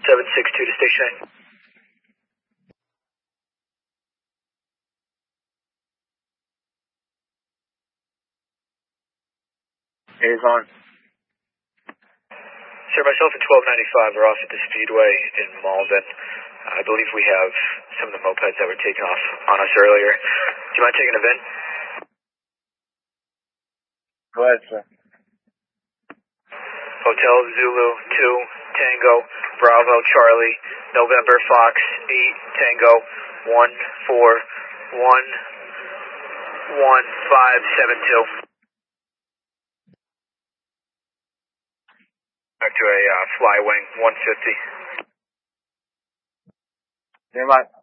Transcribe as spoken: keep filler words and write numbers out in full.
seven six two to station eight. Is on. Sir, myself and twelve ninety-five are off at the Speedway in Malden. I believe we have some of the mopeds that were taken off on us earlier. Do you mind taking a V I N? Go ahead, sir. Hotel Zulu two, Tango, Bravo, Charlie, November, Fox, eight, Tango, one, four, one, one, five, seven, two. Back to a uh, Flywing one fifty. Stand by.